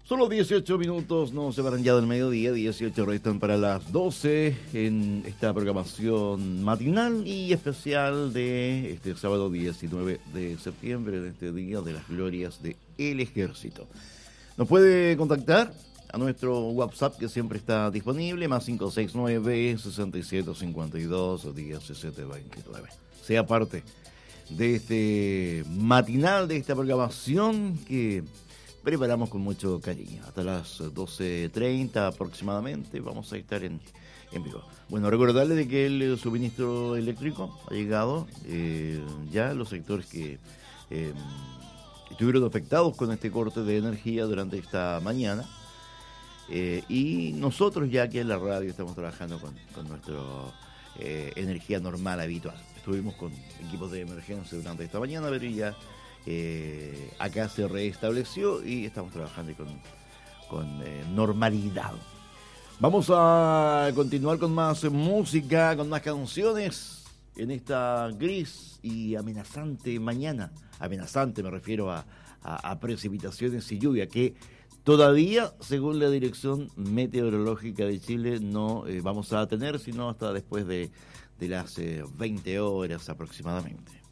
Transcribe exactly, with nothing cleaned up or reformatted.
Solo dieciocho minutos nos separan ya del mediodía, dieciocho restan para las doce en esta programación matinal y especial de este sábado diecinueve de septiembre, de este Día de las Glorias del Ejército. Nos puede contactar a nuestro WhatsApp que siempre está disponible, más cinco seis nueve, seis siete cinco dos, diecisiete veintinueve. Sea parte de este matinal, de esta programación que preparamos con mucho cariño. Hasta las doce treinta aproximadamente vamos a estar en, en vivo. Bueno, recordarles de que el suministro eléctrico ha llegado eh, ya a los sectores que eh, estuvieron afectados con este corte de energía durante esta mañana. Eh, y nosotros ya aquí en la radio estamos trabajando con, con nuestra eh, energía normal, habitual. Estuvimos con equipos de emergencia durante esta mañana, pero ya Eh, acá se restableció y estamos trabajando con, con eh, normalidad. Vamos a continuar con más música, con más canciones en esta gris y amenazante mañana. Amenazante me refiero a, a, a precipitaciones y lluvia que todavía, según la Dirección Meteorológica de Chile, no eh, vamos a tener, sino hasta después de, de las eh, veinte horas aproximadamente.